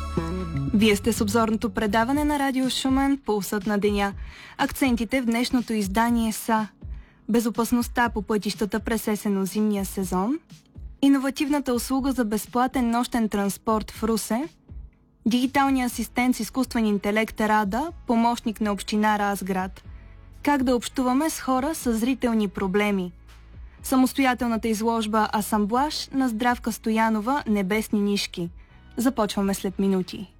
Вие сте с обзорното предаване на Радио Шумен "Пулсът на деня". Акцентите в днешното издание са: безопасността по пътищата през есенно-зимния сезон, иновативната услуга за безплатен нощен транспорт в Русе, дигиталният асистент с изкуствен интелект Рада, помощник на община Разград, как да общуваме с хора с зрителни проблеми, самостоятелната изложба "Асамблаж" на Здравка Стоянова "Небесни нишки". Започваме след минути.